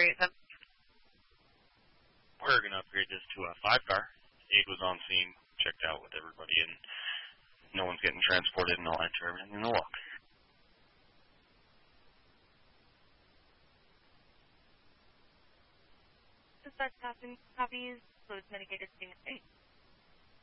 upgrade them? We're going to upgrade this to a 5-car. Aid was on scene, checked out with everybody, and no one's getting transported and all that to everything in the walk. Dispatch copies, closed mitigated scene.